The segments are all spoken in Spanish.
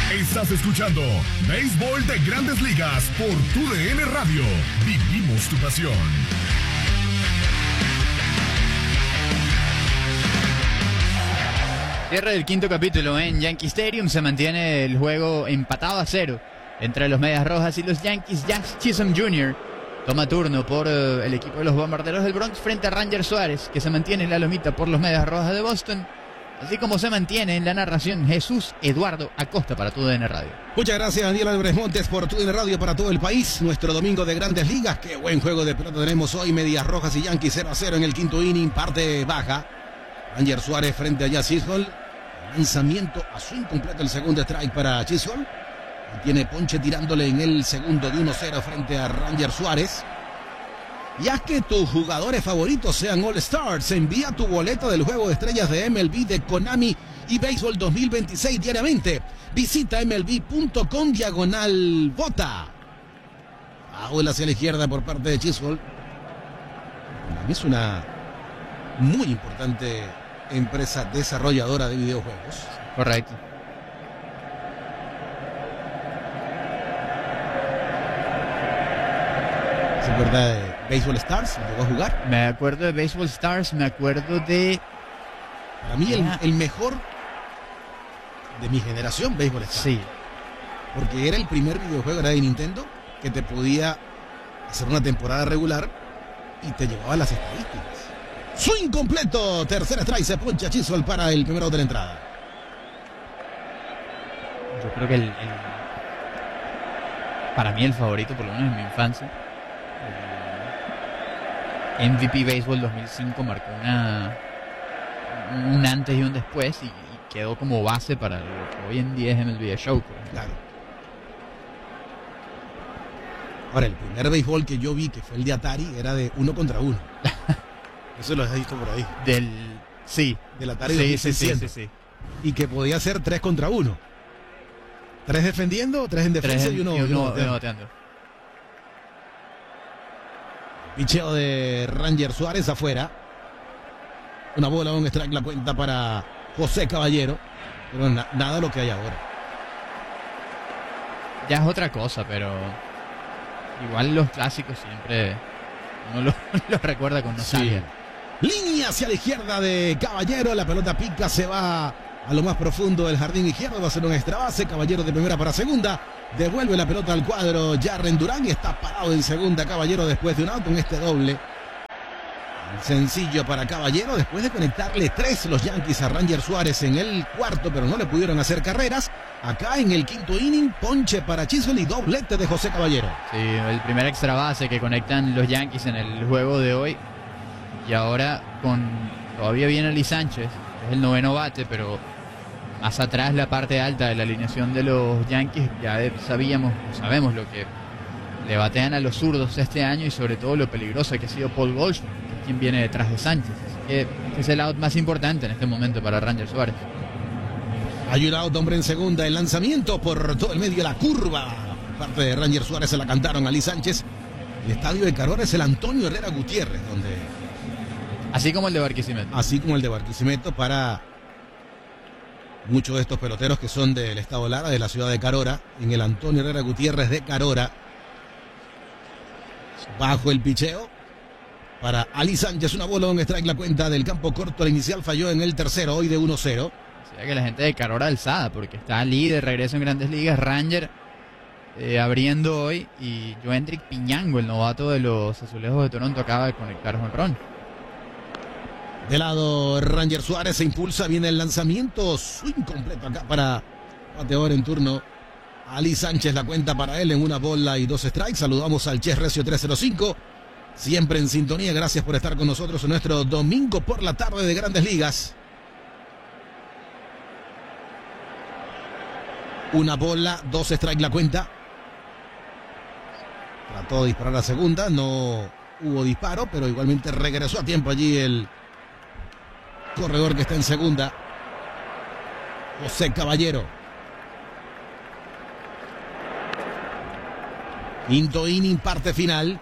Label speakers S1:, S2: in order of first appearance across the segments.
S1: Estás escuchando Béisbol de Grandes Ligas por TUDN Radio. Vivimos tu pasión.
S2: Cierre del quinto capítulo en Yankee Stadium. Se mantiene el juego empatado a 0 entre los Medias Rojas y los Yankees. Jazz Chisholm Jr. toma turno por el equipo de los Bombarderos del Bronx frente a Ranger Suárez, que se mantiene en la lomita por los Medias Rojas de Boston. Así como se mantiene en la narración Jesús Eduardo Acosta para TUDN Radio.
S3: Muchas gracias, Daniel Álvarez Montes, por TUDN Radio para todo el país. Nuestro domingo de Grandes Ligas. Qué buen juego de pelota tenemos hoy. Medias Rojas y Yankees 0-0 en el quinto inning, parte baja. Ranger Suárez frente a Jazz Chisholm. Lanzamiento a swing completo, el segundo strike para Chisholm. Tiene ponche tirándole en el segundo de 1-0 frente a Ranger Suárez. Y haz que tus jugadores favoritos sean All Stars. Envía tu boleto del juego de estrellas de MLB, de Konami y Béisbol 2026 diariamente. Visita MLB.com/vota. Ahora hacia la izquierda por parte de Chisholm. Es una muy importante empresa desarrolladora de videojuegos.
S2: Correcto.
S3: ¿Se acuerda de Baseball Stars? ¿Llegó a jugar?
S2: Me acuerdo de Baseball Stars, me acuerdo de...
S3: Para mí el mejor de mi generación, Baseball Stars.
S2: Sí.
S3: Porque era el primer videojuego, era de Nintendo, que te podía hacer una temporada regular y te llevaba las estadísticas. Swing completo, tercer strike, se poncha Chisholm para el primero de la entrada.
S2: Yo creo que para mí el favorito, por lo menos en mi infancia, el MVP Baseball 2005 marcó un antes y un después y quedó como base para lo que hoy en día es MLB The Show.
S3: Claro. Ahora, el primer béisbol que yo vi, que fue el de Atari, era de 1 contra 1. Eso lo has visto por ahí.
S2: Sí.
S3: Del Atari
S2: Sí,
S3: 2600.
S2: sí.
S3: Y que podía ser 3 contra 1. 3 defendiendo, 3 en defensa y uno
S2: bateando.
S3: Picheo de Ranger Suárez afuera. Una bola, un strike, la cuenta para José Caballero. Pero nada lo que hay ahora.
S2: Ya es otra cosa, pero igual los clásicos siempre uno los recuerda con nostalgia.
S3: Sí. Línea hacia la izquierda de Caballero. La pelota pica, se va a lo más profundo del jardín izquierdo. Va a ser un extra base. Caballero de primera para segunda. Devuelve la pelota al cuadro Jarren Durán y está parado en segunda Caballero después de un out en este doble. Sencillo para Caballero después de conectarle 3 los Yankees a Ranger Suárez en el cuarto, pero no le pudieron hacer carreras. Acá en el quinto inning, ponche para Chisholm y doblete de José Caballero.
S2: Sí, el primer extra base que conectan los Yankees en el juego de hoy. Y ahora todavía viene Lee Sánchez, es el noveno bate, pero más atrás la parte alta de la alineación de los Yankees. Ya sabemos lo que le batean a los zurdos este año y sobre todo lo peligroso que ha sido Paul Goldschmidt, quien viene detrás de Sánchez. Así que es el out más importante en este momento para Ranger Suárez.
S3: Hay un out, hombre en segunda, el lanzamiento por todo el medio de la curva. Parte de Ranger Suárez se la cantaron a Lee Sánchez. El estadio de Carora es el Antonio Herrera Gutiérrez, donde...
S2: Así como el de Barquisimeto.
S3: Así como el de Barquisimeto para muchos de estos peloteros que son del estado Lara, de la ciudad de Carora, en el Antonio Herrera Gutiérrez de Carora. Bajo el picheo para Ali Sánchez, una bola, un strike, la cuenta del campo corto. La inicial falló en el tercero, hoy de 1-0.
S2: O sea que la gente de Carora alzada, porque está Ali de regreso en Grandes Ligas, Ranger abriendo hoy, y Joendrick Piñango, el novato de los Azulejos de Toronto, acaba de conectar jonrón.
S3: De lado Ranger Suárez se impulsa, viene el lanzamiento, swing completo acá para bateador en turno Ali Sánchez, la cuenta para él en 1 bola y 2 strikes. Saludamos al Chess Recio 305, siempre en sintonía. Gracias por estar con nosotros en nuestro domingo por la tarde de Grandes Ligas. 1 bola, 2 strikes la cuenta. Trató de disparar a segunda, no hubo disparo, pero igualmente regresó a tiempo allí el corredor que está en segunda, José Caballero. Quinto inning, parte final.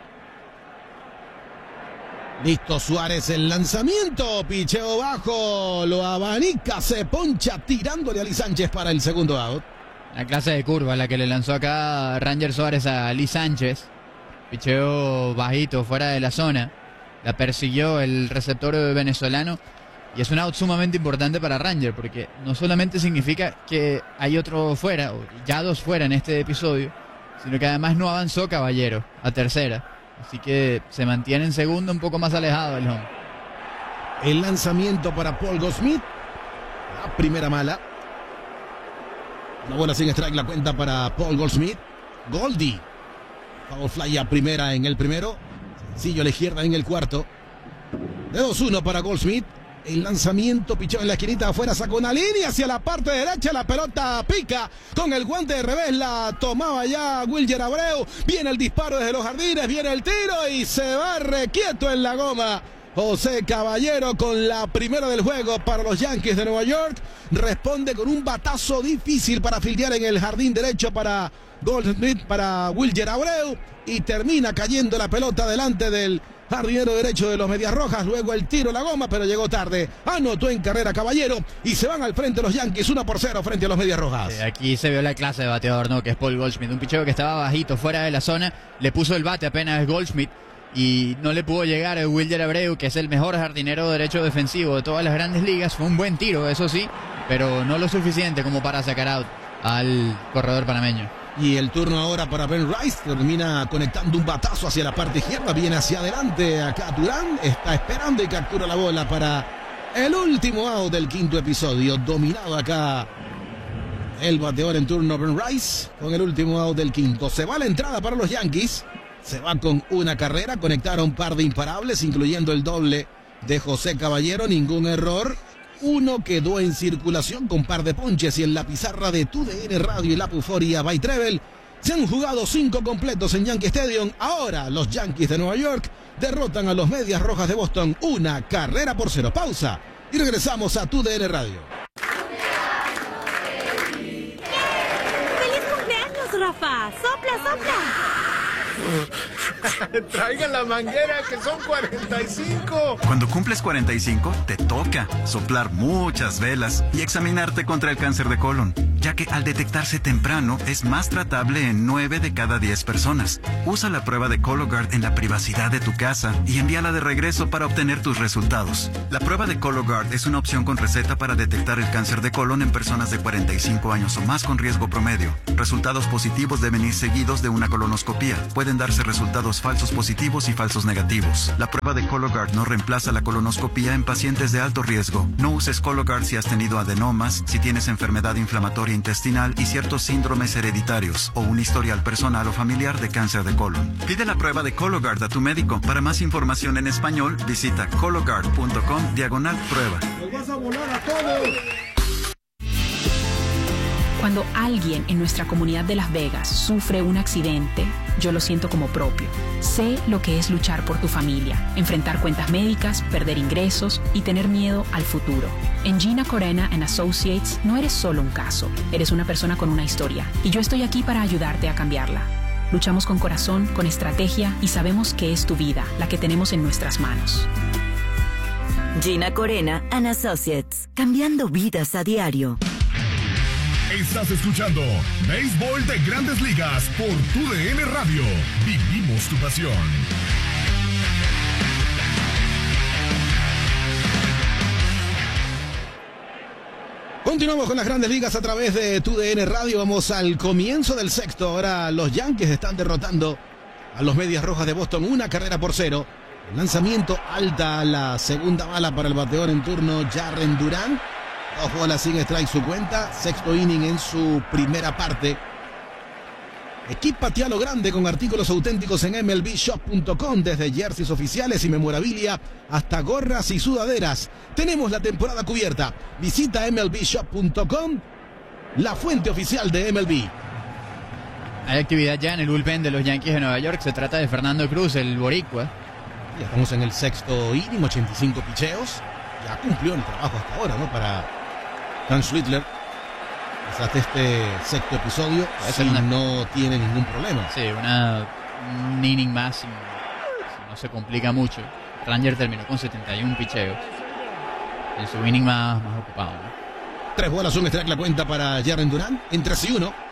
S3: Listo Suárez, el lanzamiento, picheo bajo, lo abanica, se poncha tirándole a Ali Sánchez para el segundo out.
S2: La clase de curva, la que le lanzó acá Ranger Suárez a Lee Sánchez. Picheo bajito, fuera de la zona. La persiguió el receptor venezolano. Y es un out sumamente importante para Ranger, porque no solamente significa que hay otro fuera, o ya dos fuera en este episodio, sino que además no avanzó Caballero a tercera. Así que se mantiene en segundo, un poco más alejado del home.
S3: El lanzamiento para Paul Goldschmidt. La primera mala. Una bola sin strike, la cuenta para Paul Goldschmidt. Goldie. Foul fly a primera en el primero. Sencillo a la izquierda en el cuarto. De 2-1 para Goldschmidt. El lanzamiento, pichó en la esquinita afuera, sacó una línea hacia la parte derecha, la pelota pica con el guante de revés, la tomaba ya Wilyer Abreu, viene el disparo desde los jardines, viene el tiro y se va requieto en la goma. José Caballero con la primera del juego para los Yankees de Nueva York, responde con un batazo difícil para fildear en el jardín derecho para Goldschmidt, para Wilyer Abreu, y termina cayendo la pelota delante del jardinero derecho de los Medias Rojas. Luego el tiro a la goma, pero llegó tarde. Anotó en carrera Caballero y se van al frente los Yankees 1-0 frente a los Medias Rojas.
S2: Aquí se vio la clase de bateador, ¿no? Que es Paul Goldschmidt, un picheo que estaba bajito, fuera de la zona. Le puso el bate apenas Goldschmidt y no le pudo llegar a Wilyer Abreu, que es el mejor jardinero derecho defensivo de todas las grandes ligas. Fue un buen tiro, eso sí, pero no lo suficiente como para sacar out al corredor panameño.
S3: Y el turno ahora para Ben Rice, termina conectando un batazo hacia la parte izquierda, viene hacia adelante acá Durán, está esperando y captura la bola para el último out del quinto episodio. Dominado acá el bateador en turno Ben Rice con el último out del quinto. Se va la entrada para los Yankees, se va con una carrera, conectaron un par de imparables, incluyendo el doble de José Caballero, ningún error. Uno quedó en circulación con par de ponches y en la pizarra de TUDN Radio y la Puforia by Treble se han jugado 5 completos en Yankee Stadium. Ahora los Yankees de Nueva York derrotan a los Medias Rojas de Boston 1-0. Pausa y regresamos a TUDN Radio.
S4: ¡Feliz cumpleaños, Rafa! ¡Sopla, sopla!
S5: Traigan la manguera, que son 45.
S6: Cuando cumples 45, te toca soplar muchas velas y examinarte contra el cáncer de colon, ya que al detectarse temprano es más tratable en 9 de cada 10 personas. Usa la prueba de Cologuard en la privacidad de tu casa y envíala de regreso para obtener tus resultados. La prueba de Cologuard es una opción con receta para detectar el cáncer de colon en personas de 45 años o más con riesgo promedio. Resultados positivos deben ir seguidos de una colonoscopía. Pueden darse resultados falsos positivos y falsos negativos. La prueba de Cologuard no reemplaza la colonoscopía en pacientes de alto riesgo. No uses Cologuard si has tenido adenomas, si tienes enfermedad inflamatoria intestinal y ciertos síndromes hereditarios o un historial personal o familiar de cáncer de colon. Pide la prueba de Cologuard a tu médico. Para más información en español, visita cologuard.com/prueba.
S5: ¡Nos vas a volar a todos!
S7: Cuando alguien en nuestra comunidad de Las Vegas sufre un accidente, yo lo siento como propio. Sé lo que es luchar por tu familia, enfrentar cuentas médicas, perder ingresos y tener miedo al futuro. En Gina Corena & Associates no eres solo un caso, eres una persona con una historia y yo estoy aquí para ayudarte a cambiarla. Luchamos con corazón, con estrategia y sabemos que es tu vida la que tenemos en nuestras manos.
S8: Gina Corena & Associates, cambiando vidas a diario.
S1: Estás escuchando Béisbol de Grandes Ligas por TUDN Radio. Vivimos tu pasión.
S3: Continuamos con las Grandes Ligas a través de TUDN Radio. Vamos al comienzo del sexto. Ahora los Yankees están derrotando a los Medias Rojas de Boston 1-0. Lanzamiento alta a la segunda bala para el bateador en turno Jarren Duran. 2 bolas sin strike su cuenta. Sexto inning en su primera parte. Equipa lo grande con artículos auténticos en MLBshop.com, desde jerseys oficiales y memorabilia hasta gorras y sudaderas. Tenemos la temporada cubierta. Visita MLBshop.com, la fuente oficial de MLB.
S2: Hay actividad ya en el bullpen de los Yankees de Nueva York. Se trata de Fernando Cruz, el boricua.
S3: Ya estamos en el sexto inning, 85 picheos. Ya cumplió el trabajo hasta ahora, ¿no? Para Dan Schlittler, hasta este sexto episodio, si no tiene ningún problema.
S2: Sí, un inning más, si no se complica mucho. Ranger terminó con 71 picheos. En su inning más ocupado, ¿no?
S3: 3 bolas, un strike la cuenta para Jarren Duran, en 3-1.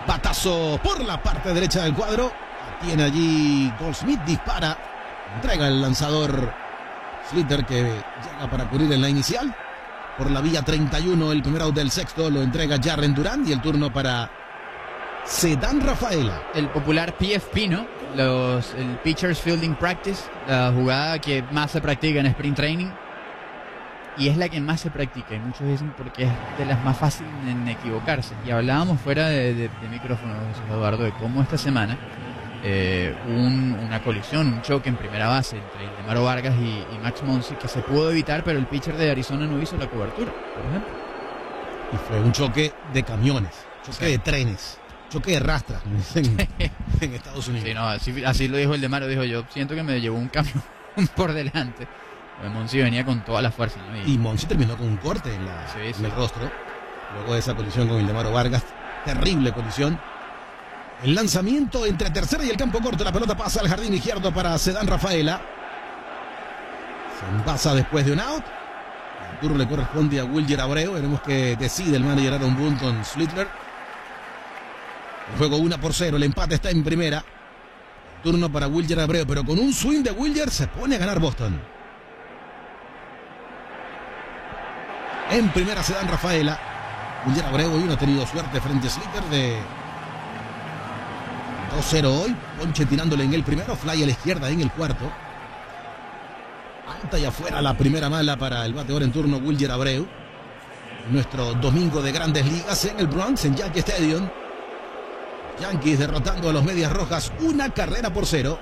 S3: Batazo por la parte derecha del cuadro. Tiene allí Goldschmidt, dispara. Entrega el lanzador Slater, que llega para cubrir en la inicial. Por la vía 31, el primer out del sexto lo entrega Jarren Duran y el turno para Ceddanne Rafaela.
S2: El popular PFP, ¿no? El Pitchers Fielding Practice, la jugada que más se practica en Sprint Training. Y es la que más se practica, y muchos dicen porque es de las más fáciles en equivocarse. Y hablábamos fuera de micrófono, Jesús Eduardo, de cómo esta semana una colisión, un choque en primera base entre Ildemaro Vargas y Max Muncy, que se pudo evitar, pero el pitcher de Arizona no hizo la cobertura, por ejemplo.
S3: Y fue un choque de camiones, choque de trenes, choque de rastras, como dicen en Estados Unidos.
S2: Sí, no, así lo dijo Ildemaro, dijo: yo siento que me llevó un camión por delante. Muncy venía con toda la fuerza, ¿no?
S3: Y Muncy terminó con un corte en el rostro, luego de esa colisión con Ildemaro Vargas. Terrible colisión. El lanzamiento entre tercera y el campo corto. La pelota pasa al jardín izquierdo para Ceddanne Rafaela. Se envasa después de un out. El turno le corresponde a Wilyer Abreu. Veremos que decide el manager Aaron Boone con Slater. El juego 1-0. El empate está en primera. Turno para Wilyer Abreu, pero con un swing de Wilyer se pone a ganar Boston. En primera Ceddanne Rafaela. Wilyer Abreu hoy no ha tenido suerte frente a Slater de 2-0 hoy. Ponche tirándole en el primero. Fly a la izquierda en el cuarto. Alta y afuera la primera mala para el bateador en turno Wilyer Abreu. Nuestro domingo de Grandes Ligas en el Bronx, en Yankee Stadium. Yankees derrotando a los Medias Rojas 1-0.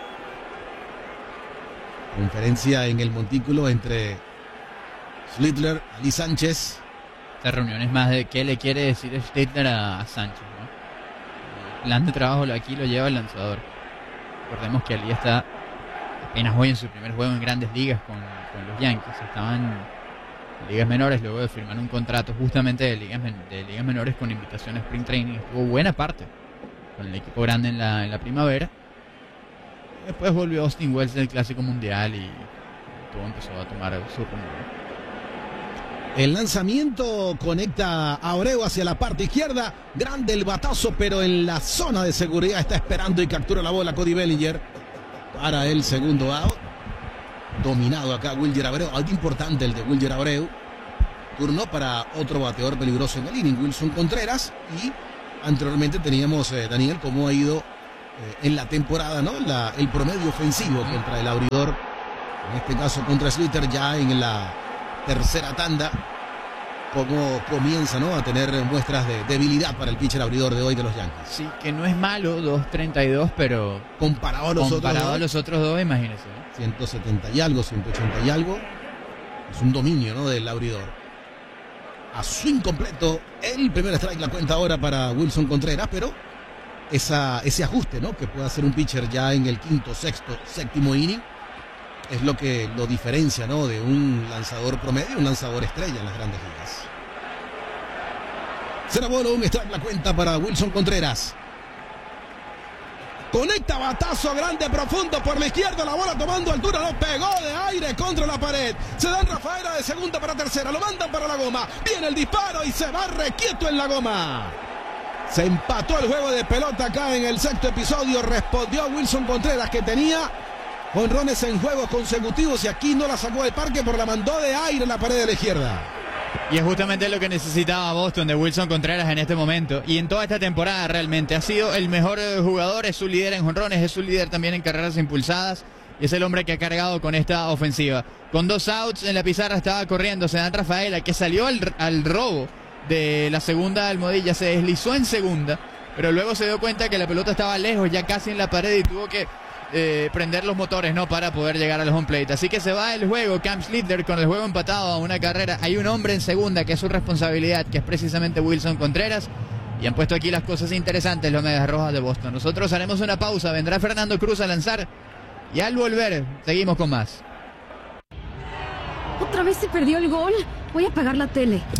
S3: Conferencia en el montículo entre Slater, Ali Sánchez.
S2: Esta reunión es más de qué le quiere decir Slater a Sánchez, ¿no? El plan de trabajo aquí lo lleva el lanzador. Recordemos que Ali está apenas hoy en su primer juego en Grandes Ligas con los Yankees. Estaban en ligas menores luego de firmar un contrato justamente de ligas menores con invitación a Sprint Training. Estuvo buena parte con el equipo grande en la primavera. Después volvió Austin Wells del Clásico Mundial y todo empezó a tomar su rumbo.
S3: El lanzamiento conecta a Abreu hacia la parte izquierda. Grande el batazo, pero en la zona de seguridad está esperando y captura la bola Cody Bellinger para el segundo out. Dominado acá Wilyer Abreu. Algo importante el de Wilyer Abreu. Turno para otro bateador peligroso en el inning, Wilson Contreras. Y anteriormente teníamos, Daniel, cómo ha ido en la temporada, ¿no? El promedio ofensivo contra el abridor. En este caso contra Slater ya en la tercera tanda, como comienza, ¿no?, a tener muestras de debilidad para el pitcher abridor de hoy de los Yankees.
S2: Sí, que no es malo, 2.32, pero
S3: comparado a los
S2: otros dos, imagínense, ¿no?
S3: 170 y algo, 180 y algo. Es un dominio, ¿no?, del abridor. A swing completo, el primer strike, la cuenta ahora para Wilson Contreras, pero ese ajuste, ¿no?, que puede hacer un pitcher ya en el quinto, sexto, séptimo inning, es lo que lo diferencia, ¿no?, de un lanzador promedio, un lanzador estrella en las Grandes Ligas. Será bola, un strike, la cuenta para Wilson Contreras. Conecta batazo grande, profundo por la izquierda, la bola tomando altura, lo pegó de aire contra la pared. Ceddanne Rafaela de segunda para tercera, lo mandan para la goma. Viene el disparo y se va requieto en la goma. Se empató el juego de pelota acá en el sexto episodio. Respondió Wilson Contreras, que tenía jonrones en juegos consecutivos, y aquí no la sacó del parque, por la mandó de aire en la pared de la izquierda.
S2: Y es justamente lo que necesitaba Boston de Wilson Contreras en este momento y en toda esta temporada. Realmente ha sido el mejor jugador, es su líder en jonrones, es su líder también en carreras impulsadas y es el hombre que ha cargado con esta ofensiva. Con 2 outs en la pizarra estaba corriendo Ceddanne Rafaela, que salió al robo de la segunda almohadilla, se deslizó en segunda, pero luego se dio cuenta que la pelota estaba lejos, ya casi en la pared, y tuvo que prender los motores, ¿no?, para poder llegar al home plate. Así que se va el juego, Cam Slater, con el juego empatado a una carrera. Hay un hombre en segunda que es su responsabilidad, que es precisamente Wilson Contreras, y han puesto aquí las cosas interesantes los Medias Rojas de Boston. Nosotros haremos una pausa, vendrá Fernando Cruz a lanzar y al volver seguimos con más.
S9: ¿Otra vez se perdió el gol? Voy a apagar la tele.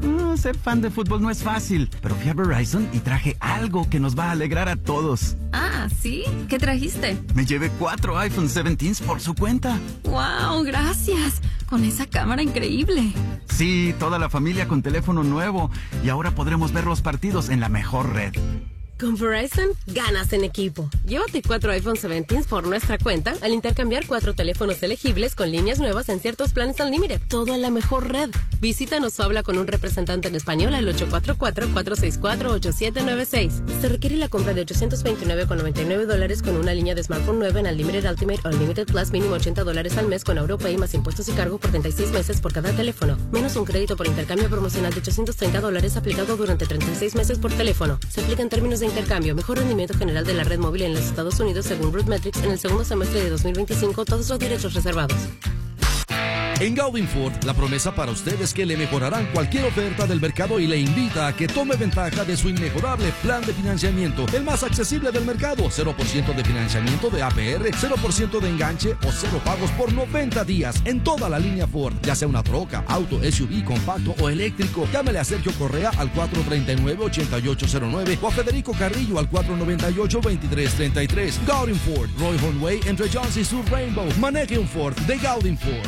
S6: Ser fan de fútbol no es fácil, pero fui a Verizon y traje algo que nos va a alegrar a todos.
S9: Ah, ¿sí? ¿Qué trajiste?
S6: Me llevé 4 iPhone 17 por su cuenta.
S9: ¡Wow! ¡Gracias! Con esa cámara increíble.
S6: Sí, toda la familia con teléfono nuevo. Y ahora podremos ver los partidos en la mejor red.
S10: Con Verizon, ganas en equipo. Llévate 4 iPhone 17 por nuestra cuenta al intercambiar 4 teléfonos elegibles con líneas nuevas en ciertos planes Unlimited. Todo en la mejor red. Visítanos o habla con un representante en español al 844-464-8796. Se requiere la compra de $829.99 con una línea de smartphone nueva en Unlimited Ultimate o Unlimited Plus, mínimo $80 al mes con AuroPay más impuestos y cargo por 36 meses por cada teléfono. Menos un crédito por intercambio promocional de $830 aplicado durante 36 meses por teléfono. Se aplican términos de intercambio. Mejor rendimiento general de la red móvil en los Estados Unidos según RootMetrics en el segundo semestre de 2025. Todos los derechos reservados.
S11: En Gaudin Ford, la promesa para usted es que le mejorarán cualquier oferta del mercado y le invita a que tome ventaja de su inmejorable plan de financiamiento, el más accesible del mercado. 0% de financiamiento de APR, 0% de enganche o 0 pagos por 90 días en toda la línea Ford, ya sea una troca, auto, SUV, compacto o eléctrico. Llámele a Sergio Correa al 439-8809 o a Federico Carrillo al 498-2333. Gaudin Ford, Roy Hornway entre Jones y Sur Rainbow. Maneje un Ford de Gaudin Ford.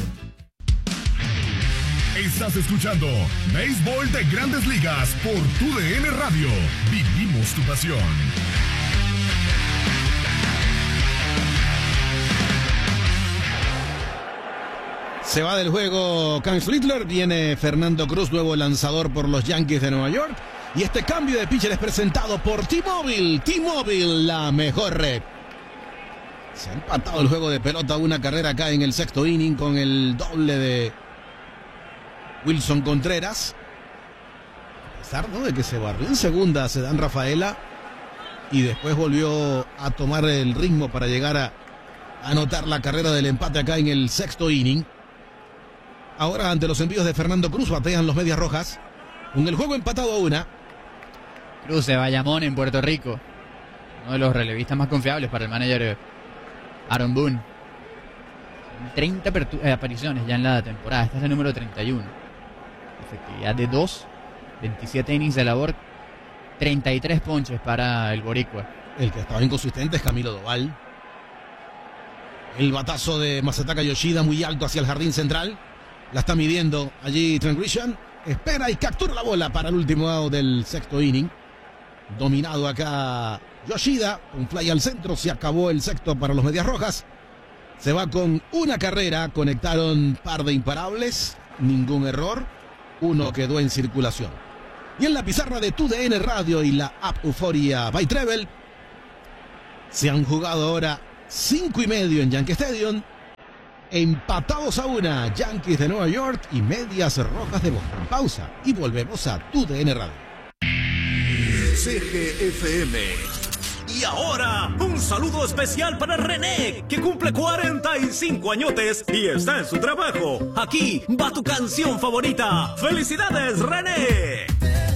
S1: Estás escuchando Béisbol de Grandes Ligas por TUDN Radio. Vivimos tu pasión.
S3: Se va del juego Cam Slittler, viene Fernando Cruz, nuevo lanzador por los Yankees de Nueva York. Y este cambio de pitcher es presentado por T-Mobile. T-Mobile, la mejor red. Se ha empatado el juego de pelota, una carrera acá en el sexto inning con el doble de Wilson Contreras. A pesar, ¿no?, de que se barrió en segunda, se dan Rafaela y después volvió a tomar el ritmo para llegar a anotar la carrera del empate acá en el sexto inning. Ahora, ante los envíos de Fernando Cruz, batean los Medias Rojas con el juego empatado a 1.
S2: Cruz de Bayamón en Puerto Rico, uno de los relevistas más confiables para el manager Aaron Boone. 30 apariciones ya en la temporada, este es el número 31. Efectividad de 2, 27 innings de labor, 33 ponches para el boricua.
S3: El que estaba inconsistente es Camilo Doval. El batazo de Masataka Yoshida muy alto hacia el jardín central. La está midiendo allí Trent Grisham. Espera y captura la bola para el último out del sexto inning. Dominado acá Yoshida, un fly al centro. Se acabó el sexto para los Medias Rojas. Se va con una carrera, conectaron par de imparables, ningún error, uno quedó en circulación. Y en la pizarra de TUDN Radio y la app Euforia by Treble, se han jugado ahora 5:30 en Yankee Stadium, empatados a 1, Yankees de Nueva York y Medias Rojas de Boston. Pausa y volvemos a TUDN Radio.
S12: CGFM. Y ahora, un saludo especial para René, que cumple 45 añotes y está en su trabajo. Aquí va tu canción favorita. ¡Felicidades, René!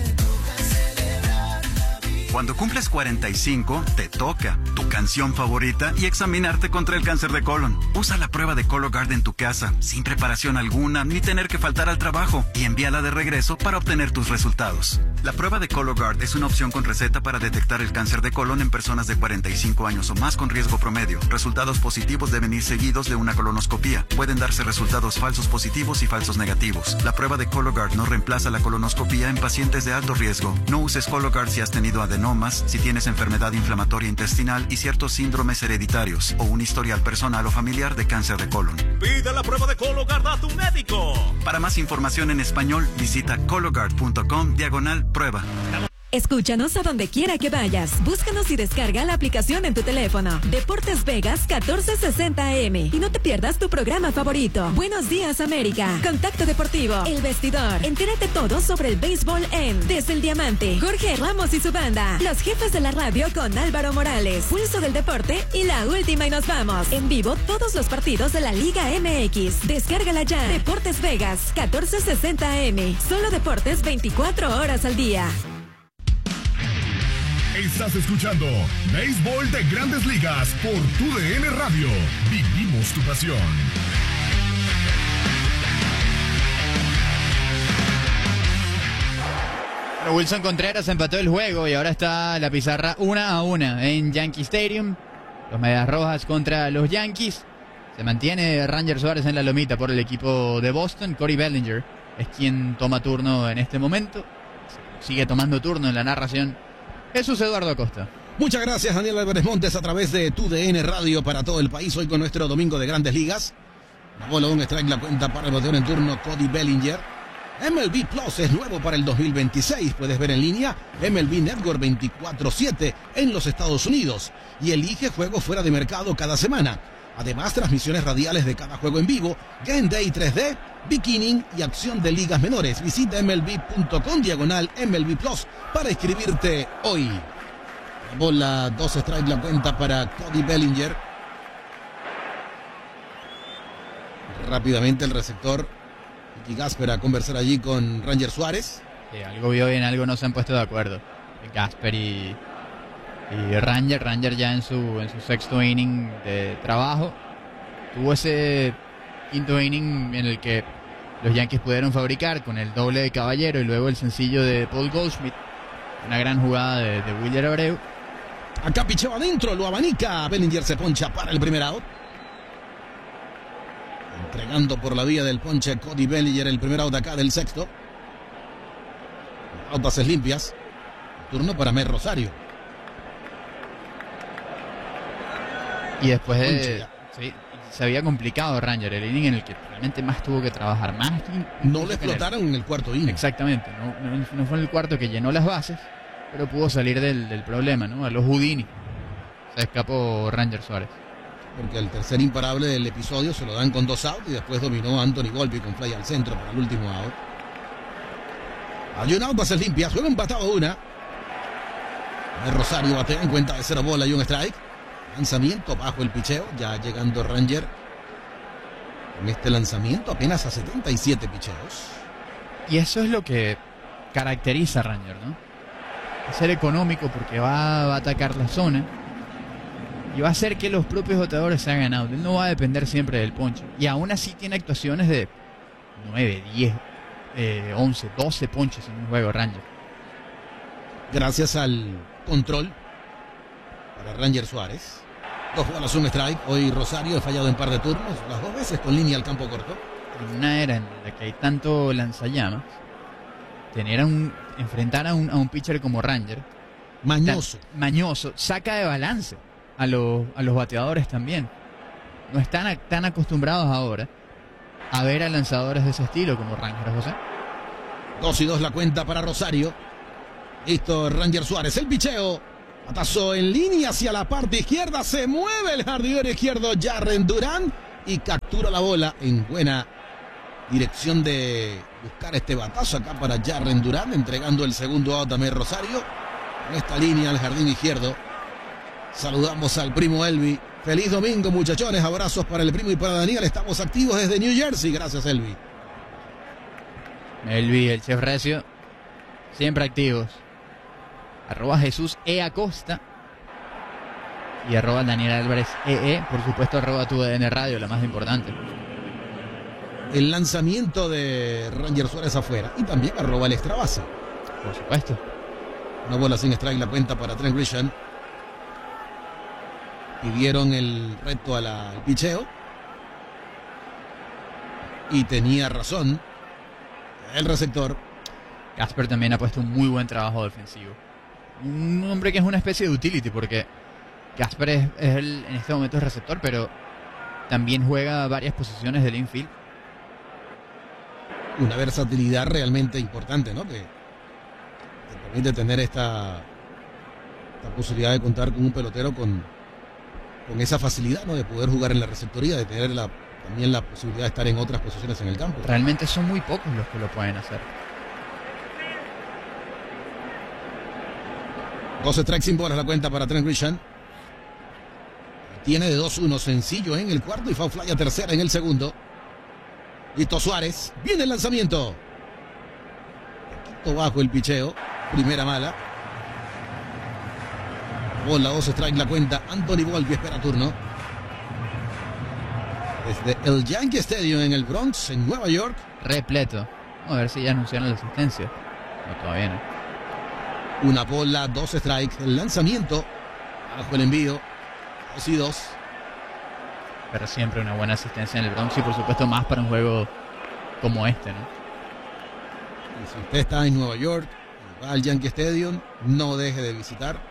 S6: Cuando cumples 45, te toca tu canción favorita y examinarte contra el cáncer de colon. Usa la prueba de Cologuard en tu casa, sin preparación alguna, ni tener que faltar al trabajo, y envíala de regreso para obtener tus resultados. La prueba de Cologuard es una opción con receta para detectar el cáncer de colon en personas de 45 años o más con riesgo promedio. Resultados positivos deben ir seguidos de una colonoscopía. Pueden darse resultados falsos positivos y falsos negativos. La prueba de Cologuard no reemplaza la colonoscopía en pacientes de alto riesgo. No uses Cologuard si has tenido adenomas, si tienes enfermedad inflamatoria intestinal y ciertos síndromes hereditarios o un historial personal o familiar de cáncer de colon.
S12: Pide la prueba de Cologuard a tu médico.
S6: Para más información en español, visita cologuard.com/prueba.
S13: Escúchanos a donde quiera que vayas. Búscanos y descarga la aplicación en tu teléfono. Deportes Vegas 1460 AM. Y no te pierdas tu programa favorito. Buenos días, América. Contacto Deportivo. El Vestidor. Entérate todo sobre el béisbol en Desde el Diamante. Jorge Ramos y su banda. Los jefes de la radio con Álvaro Morales. Pulso del deporte y la última y nos vamos. En vivo todos los partidos de la Liga MX. Descárgala ya. Deportes Vegas 1460 AM. Solo deportes 24 horas al día.
S1: Estás escuchando Béisbol de Grandes Ligas por TUDN Radio. Vivimos tu pasión.
S2: Bueno, Wilson Contreras empató el juego y ahora está la pizarra 1-1 en Yankee Stadium. Los Medias Rojas contra los Yankees. Se mantiene Ranger Suárez en la lomita por el equipo de Boston. Cody Bellinger es quien toma turno en este momento. Sigue tomando turno en la narración Jesús Eduardo Acosta.
S3: Muchas gracias, Daniel Álvarez Montes, a través de TUDN Radio para todo el país. Hoy con nuestro domingo de Grandes Ligas. La bola, un strike, la cuenta para el bateador en turno, Cody Bellinger. MLB Plus es nuevo para el 2026. Puedes ver en línea MLB Network 24/7 en los Estados Unidos. Y elige juegos fuera de mercado cada semana. Además, transmisiones radiales de cada juego en vivo, Game Day 3D, Beginning y acción de ligas menores. Visita MLB.com/MLB Plus para inscribirte hoy. La bola, 2 strikes, la cuenta para Cody Bellinger. Rápidamente el receptor y Gasper a conversar allí con Ranger Suárez.
S2: Algo vio bien, algo no se han puesto de acuerdo. Gasper y Ranger. Ranger ya en su sexto inning de trabajo. Tuvo ese quinto inning en el que los Yankees pudieron fabricar con el doble de Caballero y luego el sencillo de Paul Goldschmidt. Una gran jugada de Wilyer Abreu.
S3: Acá picheo adentro, lo abanica. Bellinger se poncha para el primer out. Entregando por la vía del ponche Cody Bellinger el primer out acá del sexto. Out bases limpias. Turno para Mer Rosario.
S2: Y después de... Sí, se había complicado Ranger, el inning en el que realmente más tuvo que trabajar.
S3: No le explotaron en el cuarto inning.
S2: Exactamente, no fue en el cuarto que llenó las bases, pero pudo salir del problema, ¿no? A los Houdini. Se escapó Ranger Suárez.
S3: Porque el tercer imparable del episodio se lo dan con 2 outs y después dominó Anthony Volpi con fly al centro para el último out. Hay un out, bases limpias, juega empatado una. El Rosario batea en cuenta de 0 bola y un strike. Lanzamiento bajo el picheo, ya llegando Ranger con este lanzamiento apenas a 77 picheos.
S2: Y eso es lo que caracteriza a Ranger, ¿no? Es ser económico porque va a atacar la zona y va a hacer que los propios bateadores se hagan out. Él no va a depender siempre del ponche. Y aún así tiene actuaciones de 9, 10, 11, 12 ponches en un juego Ranger.
S3: Gracias al control para Ranger Suárez. 2 bolas, un strike. Hoy Rosario ha fallado en par de turnos, las 2 veces con línea al campo corto.
S2: En una era en la que hay tanto lanzallamas, enfrentar a un pitcher como Ranger, mañoso, saca de balance a los bateadores también. No están tan acostumbrados ahora a ver a lanzadores de ese estilo como Ranger, José.
S3: 2-2 la cuenta para Rosario. Listo, Ranger Suárez, el picheo. Batazo en línea hacia la parte izquierda. Se mueve el jardinero izquierdo Jarren Duran y captura la bola en buena dirección de buscar este batazo acá para Jarren Duran, entregando el segundo out a Mer Rosario. En esta línea al jardín izquierdo. Saludamos al primo Elvi. Feliz domingo, muchachones. Abrazos para el primo y para Daniel. Estamos activos desde New Jersey. Gracias, Elvi.
S2: Elvi, el chef recio, siempre activos. @ Jesús E. Acosta y @ Daniel Álvarez EE, por supuesto @ TUDN Radio, la más importante.
S3: El lanzamiento de Ranger Suárez afuera y también @ el extra base.
S2: Por supuesto.
S3: Una bola sin strike, la cuenta para Trent Grisham. Pidieron el reto al picheo y tenía razón el receptor.
S2: Gasper también ha puesto un muy buen trabajo defensivo. Un hombre que es una especie de utility, porque Gasper en este momento es receptor, pero también juega varias posiciones del infield.
S3: Una versatilidad realmente importante, ¿no? Que te permite tener esta posibilidad de contar con un pelotero con esa facilidad, ¿no? De poder jugar en la receptoría, de tener también la posibilidad de estar en otras posiciones en el campo.
S2: Realmente son muy pocos los que lo pueden hacer.
S3: 2 strikes sin bolas la cuenta para Trent Grisham. Tiene de 2-1 sencillo en el cuarto y foul fly a tercera en el segundo. Listo Suárez. Viene el lanzamiento. Poquito bajo el picheo. Primera mala. Bola, 2 strikes la cuenta. Anthony Volpi espera turno. Desde el Yankee Stadium en el Bronx, en Nueva York.
S2: Repleto. Vamos a ver si ya anunciaron la asistencia. No, todavía no.
S3: Una bola, 2 strikes. El lanzamiento, bajo el envío, 2-2.
S2: Pero siempre una buena asistencia en el Bronx y por supuesto más para un juego como este, ¿no?
S3: Y si usted está en Nueva York, va al Yankee Stadium, no deje de visitar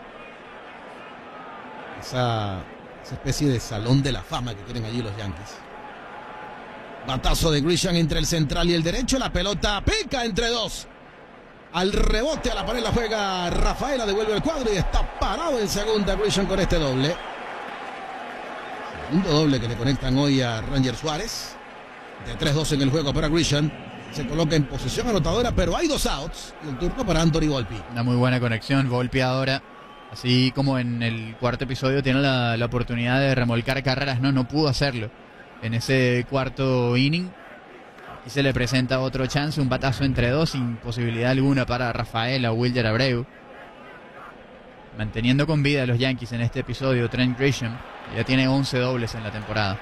S3: esa especie de salón de la fama que tienen allí los Yankees. Batazo de Grisham entre el central y el derecho. La pelota pica entre dos. Al rebote a la pared la juega Rafaela, devuelve el cuadro y está parado en segunda Grisham con este doble. Segundo doble que le conectan hoy a Ranger Suárez. De 3-2 en el juego para Grisham. Se coloca en posición anotadora, pero hay 2 outs. Y el turno para Anthony Volpe.
S2: Una muy buena conexión. Volpe ahora, así como en el cuarto episodio, tiene la oportunidad de remolcar carreras. No pudo hacerlo en ese cuarto inning. Y se le presenta otro chance, un batazo entre dos, sin posibilidad alguna para Rafaela o Wilyer Abreu. Manteniendo con vida a los Yankees en este episodio, Trent Grisham. Ya tiene 11 dobles en la temporada.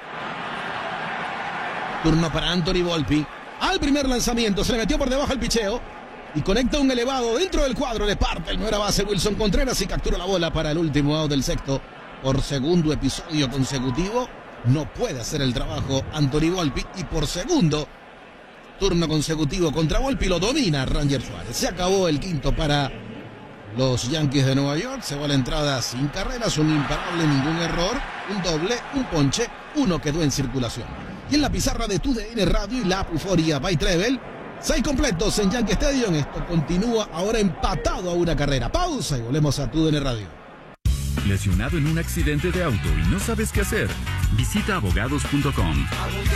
S3: Turno para Anthony Volpe. Al primer lanzamiento, se le metió por debajo el picheo y conecta un elevado dentro del cuadro. Le parte el nueva base Wilson Contreras y captura la bola para el último out del sexto. Por segundo episodio consecutivo, no puede hacer el trabajo Anthony Volpe y por segundo turno consecutivo contra Volpe lo domina Ranger Suárez. Se acabó el quinto para los Yankees de Nueva York. Se va la entrada sin carreras, un imparable, ningún error, un doble, un ponche, uno quedó en circulación. Y en la pizarra de TUDN Radio y la Euforia by Treble, 6 completos en Yankee Stadium. Esto continúa ahora empatado a una carrera. Pausa y volvemos a TUDN Radio.
S1: ¿Lesionado en un accidente de auto y no sabes qué hacer? Visita abogados.com.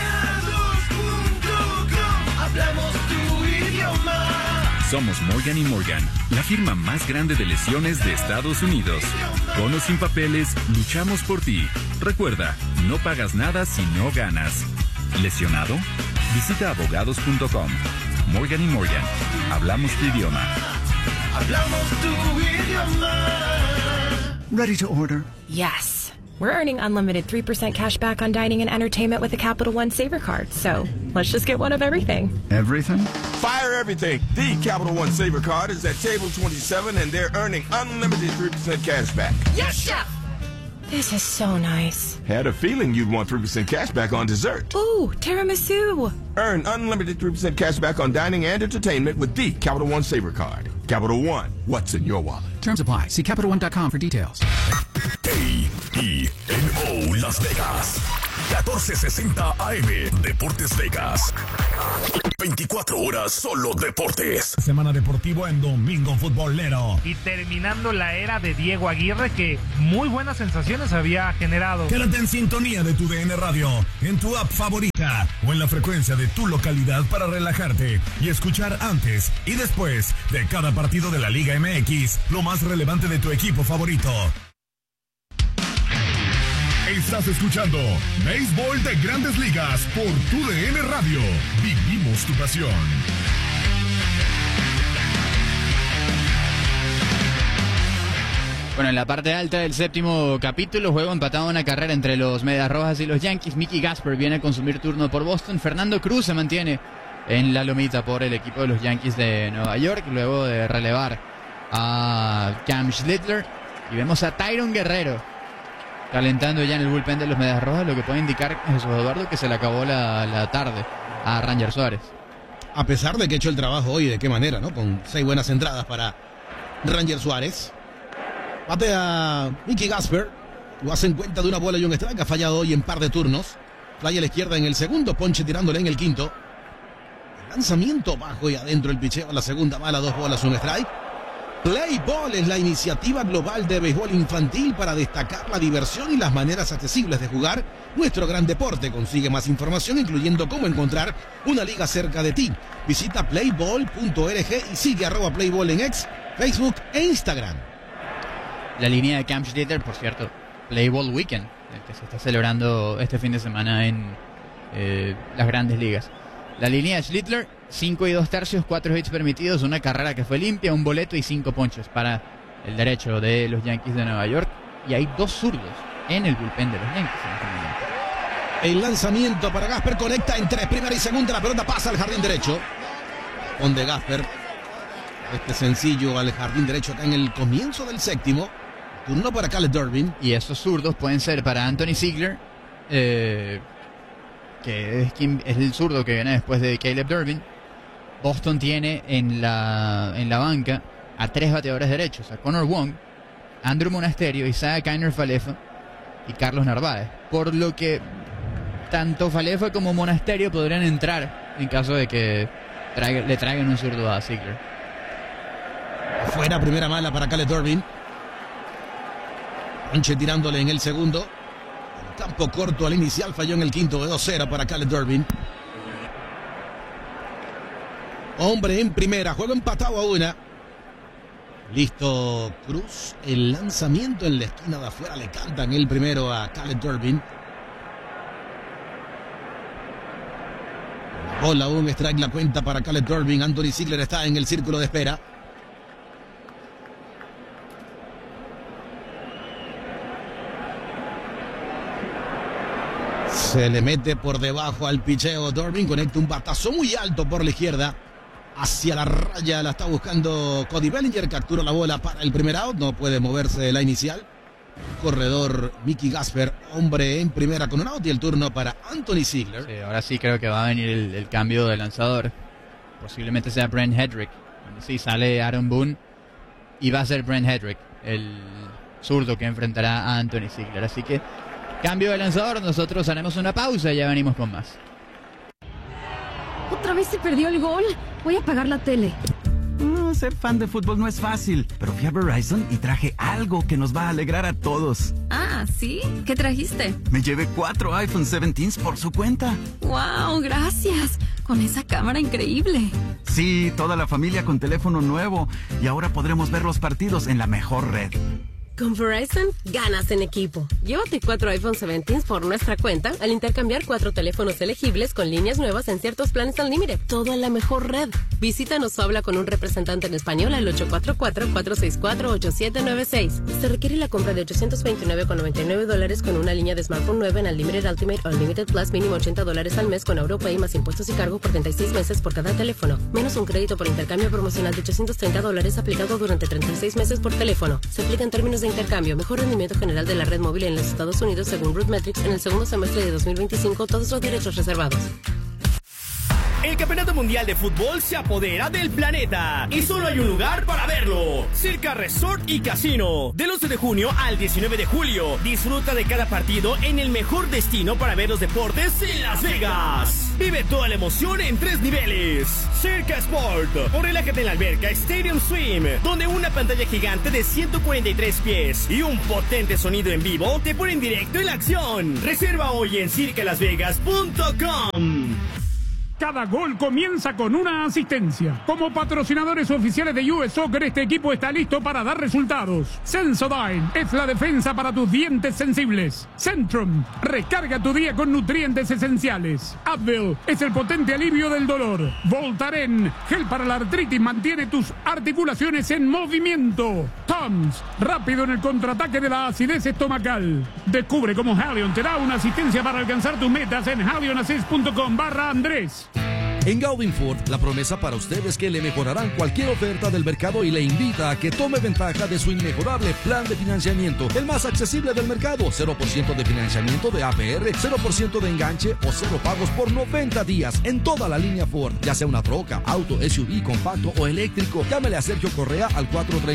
S14: Hablamos tu idioma.
S1: Somos Morgan & Morgan, la firma más grande de lesiones de Estados Unidos. Con o sin papeles, luchamos por ti. Recuerda, no pagas nada si no ganas. ¿Lesionado? Visita abogados.com. Morgan & Morgan, hablamos tu idioma.
S14: Hablamos tu idioma.
S15: Ready to order?
S16: Yes. We're earning unlimited 3% cash back on dining and entertainment with the Capital One Saver Card. So let's just get one of everything.
S15: Everything?
S17: Fire everything. The Capital One Saver Card is at table 27 and they're earning unlimited 3% cash back.
S16: Yes, Chef! This is so nice.
S17: Had a feeling you'd want 3% cash back on dessert.
S16: Ooh, tiramisu.
S17: Earn unlimited 3% cash back on dining and entertainment with the Capital One Saver Card. Capital One, what's in your wallet?
S15: Terms apply. See CapitalOne.com for details.
S1: KENO Las Vegas, 1460 AM, Deportes Vegas. 24 horas solo deportes.
S18: Semana deportiva en Domingo Futbolero.
S19: Y terminando la era de Diego Aguirre, que muy buenas sensaciones había generado.
S18: Quédate en sintonía de TUDN Radio, en tu app favorita o en la frecuencia de tu localidad para relajarte y escuchar antes y después de cada partido de la Liga MX, lo más relevante de tu equipo favorito.
S1: Estás escuchando Béisbol de Grandes Ligas por TUDN Radio. Vivimos tu pasión.
S2: Bueno, en la parte alta del séptimo capítulo, juego empatado una carrera entre los Medias Rojas y los Yankees. Mickey Gasper viene a consumir turno por Boston. Fernando Cruz se mantiene en la lomita por el equipo de los Yankees de Nueva York, luego de relevar a Cam Schlittler. Y vemos a Tyron Guerrero calentando ya en el bullpen de los Medias Rojas, lo que puede indicar, Jesús Eduardo, que se le acabó la tarde a Ranger Suárez.
S3: A pesar de que ha hecho el trabajo hoy, de qué manera, ¿no? Con 6 buenas entradas para Ranger Suárez. Batea Mickey Gasper, lo hace en cuenta de una bola y un strike, ha fallado hoy en par de turnos. Fly a la izquierda en el segundo, ponche tirándole en el quinto. El lanzamiento bajo y adentro el picheo a la segunda bala, 2 bolas, un strike. Play Ball es la iniciativa global de béisbol infantil para destacar la diversión y las maneras accesibles de jugar nuestro gran deporte. Consigue más información, incluyendo cómo encontrar una liga cerca de ti. Visita playball.org y sigue @playball en X, Facebook e Instagram.
S2: La línea de Cam Schlittler, por cierto, Play Ball Weekend, el que se está celebrando este fin de semana en las Grandes Ligas. La línea de Schlittler, 5 2/3, 4 hits permitidos, una carrera que fue limpia, un boleto y 5 ponches para el derecho de los Yankees de Nueva York. Y hay 2 zurdos en el bullpen de los Yankees en este momento.
S3: El lanzamiento para Gasper conecta entre primera y segunda, la pelota pasa al jardín derecho, donde Gasper Este sencillo al jardín derecho acá en el comienzo del séptimo. Turno para Caleb Durbin.
S2: Y esos zurdos pueden ser para Anthony Ziegler, que es el zurdo que viene después de Caleb Durbin. Boston tiene en la banca a 3 bateadores derechos, a Connor Wong, Andrew Monasterio, Isaiah Kiner Falefa y Carlos Narváez. Por lo que tanto Falefa como Monasterio podrían entrar en caso de que le traigan un zurdo a Ziegler.
S3: Fuera, primera mala para Caleb Durbin. Ponche tirándole en el segundo. Campo corto al inicial, falló en el quinto, de 2-0 para Caleb Durbin. Hombre en primera, juego empatado a 1. Listo Cruz, el lanzamiento en la esquina de afuera, le cantan el primero a Caleb Durbin. Bola, un strike la cuenta para Caleb Durbin. Anthony Ziegler está en el círculo de espera. Se le mete por debajo al picheo. Durbin conecta un batazo muy alto por la izquierda. Hacia la raya la está buscando Cody Bellinger. Captura la bola para el primer out. No puede moverse de la inicial. Corredor Mickey Gasper, hombre en primera con un out. Y el turno para Anthony Ziegler.
S2: Sí, ahora sí creo que va a venir el cambio de lanzador. Posiblemente sea Brent Hedrick. Sí, sale Aaron Boone. Y va a ser Brent Hedrick el zurdo que enfrentará a Anthony Ziegler. Así que cambio de lanzador, nosotros haremos una pausa y ya venimos con más.
S9: Otra vez se perdió el gol. Voy a apagar la tele.
S20: Ser fan de fútbol no es fácil, pero fui a Verizon y traje algo que nos va a alegrar a todos.
S9: Ah, ¿sí? ¿Qué trajiste?
S20: Me llevé 4 iPhone 17 por su cuenta.
S9: ¡Wow! Gracias. Con esa cámara increíble.
S20: Sí, toda la familia con teléfono nuevo. Y ahora podremos ver los partidos en la mejor red.
S10: Con Verizon, ganas en equipo. Llévate 4 iPhone 17 por nuestra cuenta al intercambiar 4 teléfonos elegibles con líneas nuevas en ciertos planes Unlimited. Todo en la mejor red. Visítanos o habla con un representante en español al 844-464-8796. Se requiere la compra de $829.99 con una línea de smartphone nueva en Unlimited Ultimate o Unlimited Plus, mínimo $80 al mes con AuroPay más impuestos y cargo por 36 meses por cada teléfono. Menos un crédito por intercambio promocional de $830 aplicado durante 36 meses por teléfono. Se aplica en términos de intercambio. Mejor rendimiento general de la red móvil en los Estados Unidos según RootMetrics en el segundo semestre de 2025. Todos los derechos reservados.
S12: El Campeonato Mundial de Fútbol se apodera del planeta y solo hay un lugar para verlo: Circa Resort y Casino. Del 11 de junio al 19 de julio, disfruta de cada partido en el mejor destino para ver los deportes en Las Vegas. Vive toda la emoción en 3 niveles. Circa Sport, o relájate en la alberca Stadium Swim, donde una pantalla gigante de 143 pies y un potente sonido en vivo te ponen directo en la acción. Reserva hoy en circalasvegas.com.
S21: Cada gol comienza con una asistencia. Como patrocinadores oficiales de US Soccer, este equipo está listo para dar resultados. Sensodyne es la defensa para tus dientes sensibles. Centrum, recarga tu día con nutrientes esenciales. Advil es el potente alivio del dolor. Voltaren, gel para la artritis, mantiene tus articulaciones en movimiento. Tums, rápido en el contraataque de la acidez estomacal. Descubre cómo Halion te da una asistencia para alcanzar tus metas en halionassist.com/Andrés.
S11: En Gaudin Ford, la promesa para usted es que le mejorarán cualquier oferta del mercado y le invita a que tome ventaja de su inmejorable plan de financiamiento, el más accesible del mercado. 0% de financiamiento de APR, 0% de enganche o 0 pagos por 90 días en toda la línea Ford, ya sea una troca, auto, SUV, compacto o eléctrico. Llámele a Sergio Correa al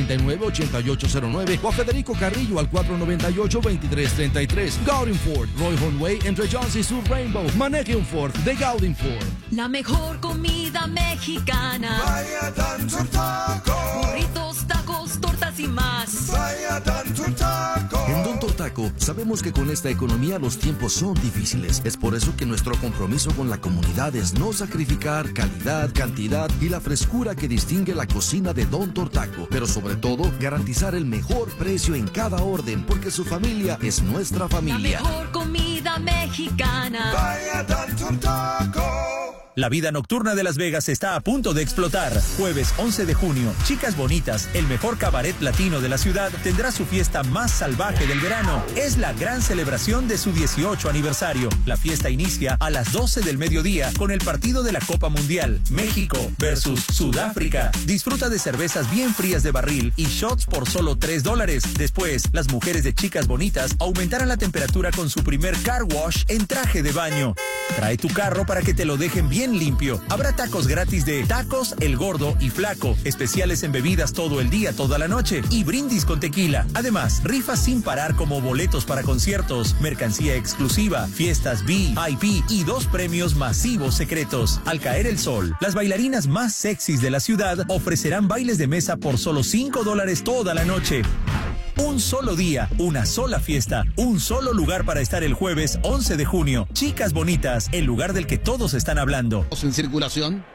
S11: 439-8809 o a Federico Carrillo al 498-2333. Gaudin Ford, Roy Hornway entre Jones y Sur Rainbow. Maneje un Ford de Gaudin Ford.
S22: La mejor comida mexicana.
S14: Vaya tanto taco.
S22: Burritos, tacos, tortas y más.
S14: Vaya tanto taco.
S11: En Don Tortaco sabemos que con esta economía los tiempos son difíciles. Es por eso que nuestro compromiso con la comunidad es no sacrificar calidad, cantidad y la frescura que distingue la cocina de Don Tortaco. Pero sobre todo, garantizar el mejor precio en cada orden, porque su familia es nuestra familia.
S22: La mejor comida mexicana.
S14: Vaya tanto taco.
S4: La vida nocturna de Las Vegas está a punto de explotar. Jueves 11 de junio, Chicas Bonitas, el mejor cabaret latino de la ciudad, tendrá su fiesta más salvaje del verano. Es la gran celebración de su 18 aniversario. La fiesta inicia a las 12 del mediodía con el partido de la Copa Mundial, México versus Sudáfrica. Disfruta de cervezas bien frías de barril y shots por solo $3. Después, las mujeres de Chicas Bonitas aumentarán la temperatura con su primer car wash en traje de baño. Trae tu carro para que te lo dejen bien limpio. Habrá tacos gratis de Tacos El Gordo y Flaco, especiales en bebidas todo el día, toda la noche y brindis con tequila. Además, rifas sin parar como boletos para conciertos, mercancía exclusiva, fiestas VIP y 2 premios masivos secretos. Al caer el sol, las bailarinas más sexys de la ciudad ofrecerán bailes de mesa por solo $5 toda la noche. Un solo día, una sola fiesta, un solo lugar para estar el jueves 11 de junio. Chicas Bonitas, el lugar del que todos están hablando.
S3: En circulación.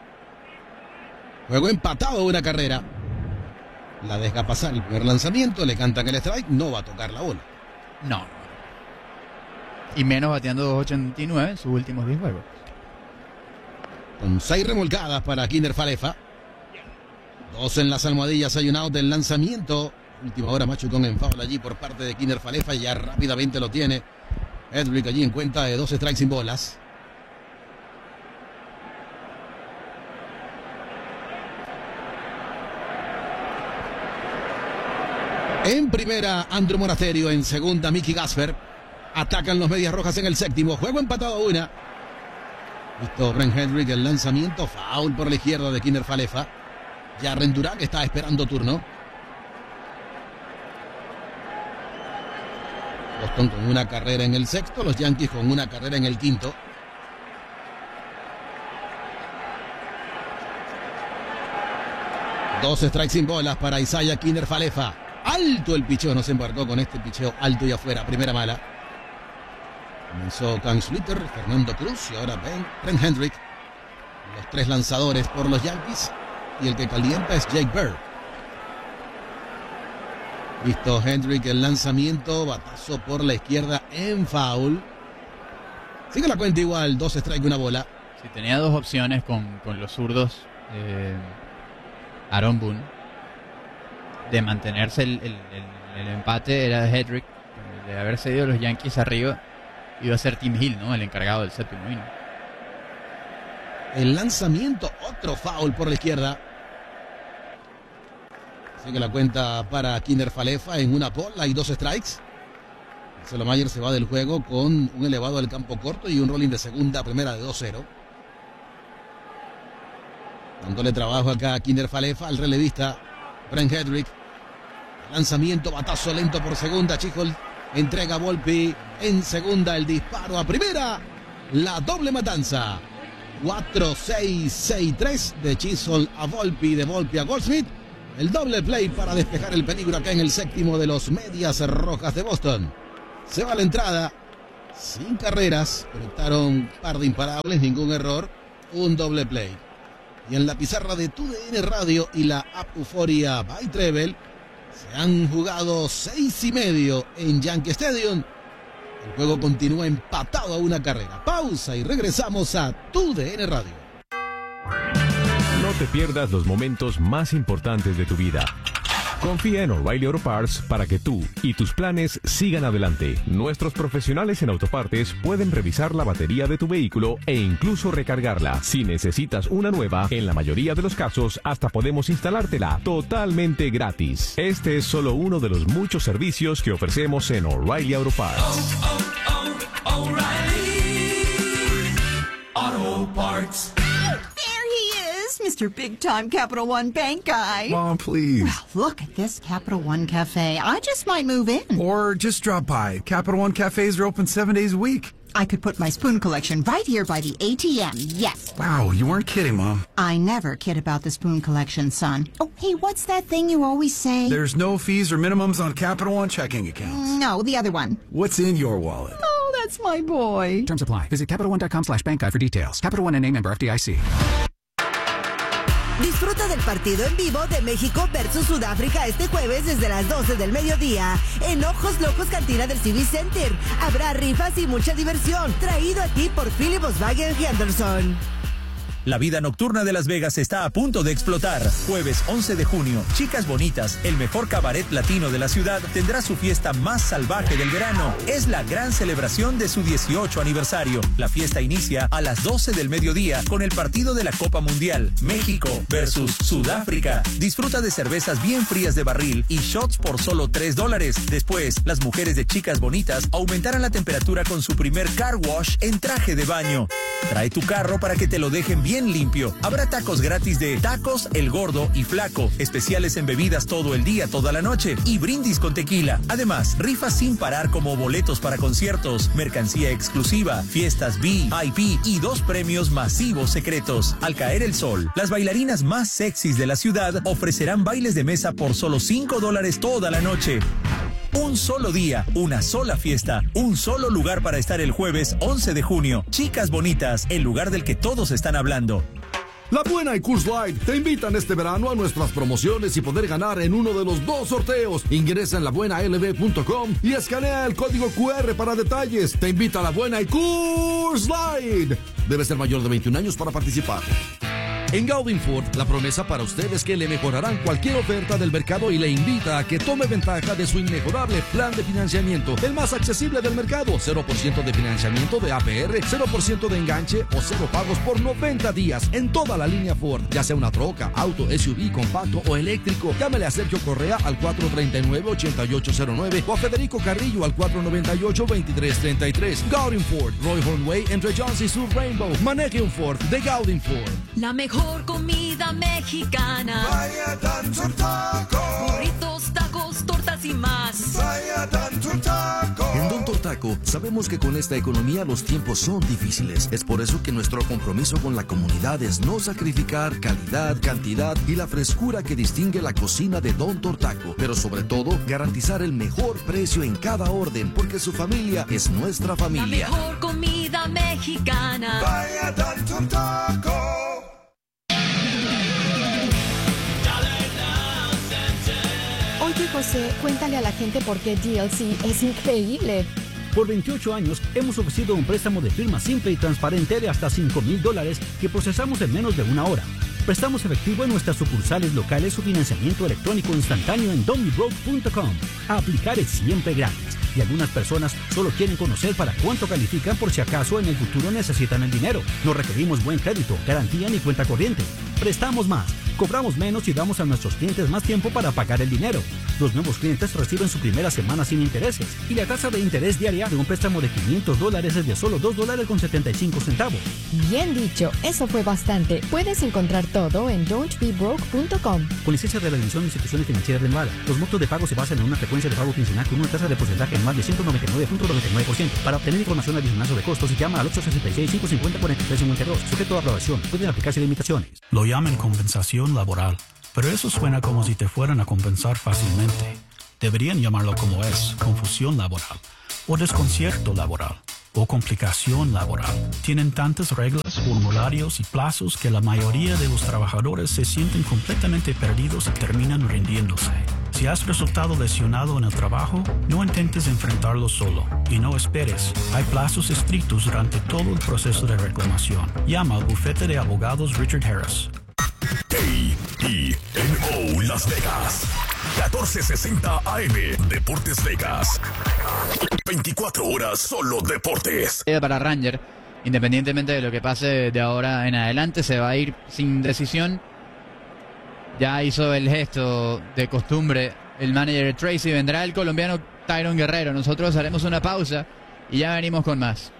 S3: Juego empatado, una carrera. La deja pasar el primer lanzamiento, le cantan el strike, no va a tocar la bola.
S2: No. Y menos bateando 2.89 en sus últimos 10 juegos.
S3: Con 6 remolcadas para Kiner Falefa. 2 en las almohadillas, hay un out del lanzamiento. Última hora, machucón en foul allí por parte de Kiner Falefa. Ya rápidamente lo tiene Hedrick allí en cuenta de 2 strikes sin bolas. En primera, Andrew Monasterio. En segunda, Mickey Gasper. Atacan los Medias Rojas en el séptimo. Juego empatado a 1. Listo Brent Hedrick, el lanzamiento. Foul por la izquierda de Kiner Falefa. Jarren Durack está esperando turno. Boston con una carrera en el sexto, los Yankees con una carrera en el quinto. Dos strikes sin bolas para Isaiah Kiner Falefa. Alto el picheo, no se embarcó con este picheo alto y afuera, primera mala. Comenzó Cam Schlitter, Fernando Cruz y ahora Brent Hendrick. Los 3 lanzadores por los Yankees y el que calienta es Jake Bird. Listo Hendrick, el lanzamiento, batazo por la izquierda en foul. Sigue la cuenta igual, 2 strikes, una bola.
S2: Sí, tenía 2 opciones con los zurdos. Aaron Boone. De mantenerse el empate era de Hedrick. De haber cedido los Yankees arriba, iba a ser Tim Hill, ¿no? El encargado del séptimo inning.
S3: El lanzamiento, otro foul por la izquierda. Sigue la cuenta para Kiner Falefa en una bola y 2 strikes. Marcelo Mayer se va del juego con un elevado al campo corto y un rolling de segunda a primera de 2-0. Dándole trabajo acá a Kiner Falefa, al relevista Brent Hedrick. Lanzamiento, batazo lento por segunda. Chisholm entrega a Volpi en segunda, el disparo a primera. La doble matanza. 4-6-6-3 de Chisholm a Volpi, de Volpi a Goldschmidt. El doble play para despejar el peligro acá en el séptimo de los Medias Rojas de Boston. Se va la entrada, sin carreras, conectaron un par de imparables, ningún error, un doble play. Y en la pizarra de TUDN Radio y la app Euforia by Treble, se han jugado 6:30 en Yankee Stadium. El juego continúa empatado a una carrera. Pausa y regresamos a TUDN Radio.
S5: No te pierdas los momentos más importantes de tu vida. Confía en O'Reilly Auto Parts para que tú y tus planes sigan adelante. Nuestros profesionales en autopartes pueden revisar la batería de tu vehículo e incluso recargarla. Si necesitas una nueva, en la mayoría de los casos hasta podemos instalártela totalmente gratis. Este es solo uno de los muchos servicios que ofrecemos en O'Reilly Auto Parts.
S14: O'Reilly Auto Parts.
S23: Mr. Big-Time Capital One Bank guy.
S24: Mom, please.
S23: Well, look at this Capital One Cafe. I just might move in.
S24: Or just drop by. Capital One cafes are open 7 days a week.
S23: I could put my spoon collection right here by the ATM, yes.
S24: Wow, you weren't kidding, Mom.
S23: I never kid about the spoon collection, son. Oh, hey, what's that thing you always say?
S24: There's no fees or minimums on Capital One checking accounts.
S23: No, the other one.
S24: What's in your wallet?
S23: Oh, that's my boy.
S15: Terms apply. Visit CapitalOne.com/bank guide for details. Capital One N.A. member FDIC.
S25: Disfruta del partido en vivo de México versus Sudáfrica este jueves desde las 12 del mediodía en Ojos Locos Cantina del Civic Center. Habrá rifas y mucha diversión. Traído a ti por Philip Volkswagen Henderson.
S4: La vida nocturna de Las Vegas está a punto de explotar. Jueves 11 de junio, Chicas Bonitas, el mejor cabaret latino de la ciudad, tendrá su fiesta más salvaje del verano. Es la gran celebración de su 18 aniversario. La fiesta inicia a las 12 del mediodía con el partido de la Copa Mundial, México versus Sudáfrica. Disfruta de cervezas bien frías de barril y shots por solo $3. Después, las mujeres de Chicas Bonitas aumentarán la temperatura con su primer car wash en traje de baño. Trae tu carro para que te lo dejen bien limpio. Habrá tacos gratis de Tacos El Gordo y Flaco, especiales en bebidas todo el día, toda la noche y brindis con tequila. Además, rifas sin parar como boletos para conciertos, mercancía exclusiva, fiestas VIP y 2 premios masivos secretos. Al caer el sol, las bailarinas más sexys de la ciudad ofrecerán bailes de mesa por solo $5 toda la noche. Un solo día, una sola fiesta, un solo lugar para estar el jueves 11 de junio. Chicas Bonitas, el lugar del que todos están hablando.
S11: La Buena y Coors Light te invitan este verano a nuestras promociones y poder ganar en uno de los 2 sorteos. Ingresa en labuenalb.com y escanea el código QR para detalles. Te invita La Buena y Coors Light. Debe ser mayor de 21 años para participar. En Gaudin Ford, la promesa para usted es que le mejorarán cualquier oferta del mercado y le invita a que tome ventaja de su inmejorable plan de financiamiento, el más accesible del mercado. 0% de financiamiento de APR, 0% de enganche o 0 pagos por 90 días en toda la línea Ford, ya sea una troca, auto, SUV, compacto o eléctrico. Llámele a Sergio Correa al 439-8809 o a Federico Carrillo al 498-2333. Gaudin Ford, Roy Hornway entre Jones y Sur Rainbow. Maneje un Ford de Gaudin Ford.
S22: La mejor comida mexicana.
S14: Vaya tanto taco.
S22: Burritos, tacos, tortas y más.
S14: Vaya tanto taco.
S11: En Don Tortaco sabemos que con esta economía los tiempos son difíciles. Es por eso que nuestro compromiso con la comunidad es no sacrificar calidad, cantidad y la frescura que distingue la cocina de Don Tortaco. Pero sobre todo, garantizar el mejor precio en cada orden, porque su familia es nuestra familia.
S22: La mejor comida mexicana.
S14: Vaya tanto taco.
S6: Oye, José, cuéntale a la gente por qué DLC es increíble.
S7: Por 28 años hemos ofrecido un préstamo de firma simple y transparente de hasta $5,000 que procesamos en menos de 1 hora. Prestamos efectivo en nuestras sucursales locales o financiamiento electrónico instantáneo en domibroke.com. A aplicar es siempre gratis y algunas personas solo quieren conocer para cuánto califican por si acaso en el futuro necesitan el dinero. No requerimos buen crédito, garantía ni cuenta corriente. Prestamos más, cobramos menos y damos a nuestros clientes más tiempo para pagar el dinero. Los nuevos clientes reciben su primera semana sin intereses y la tasa de interés diaria de un préstamo de $500 es de solo $2.75.
S6: Bien dicho, eso fue bastante. Puedes encontrar todo en don'tbebroke.com.
S7: Con licencia de la División de Instituciones Financieras de Nevada, los montos de pago se basan en una frecuencia de pago quincenal con una tasa de porcentaje en más de 199.99%. Para obtener información adicional sobre costos, llama al 866-550-4352. Sujeto a aprobación. Pueden aplicarse limitaciones.
S8: Lo llaman compensación laboral, pero eso suena como si te fueran a compensar fácilmente. Deberían llamarlo como es, confusión laboral, o desconcierto laboral, o complicación laboral. Tienen tantas reglas, formularios y plazos que la mayoría de los trabajadores se sienten completamente perdidos y terminan rindiéndose. Si has resultado lesionado en el trabajo, no intentes enfrentarlo solo y no esperes. Hay plazos estrictos durante todo el proceso de reclamación. Llama al bufete de abogados Richard Harris.
S18: KENO Las Vegas 1460 AM Deportes Vegas. 24 horas solo deportes.
S2: Para Ranger, independientemente de lo que pase de ahora en adelante, se va a ir sin decisión. Ya hizo el gesto de costumbre el manager Tracy. Vendrá el colombiano Tyron Guerrero. Nosotros haremos una pausa y ya venimos con más.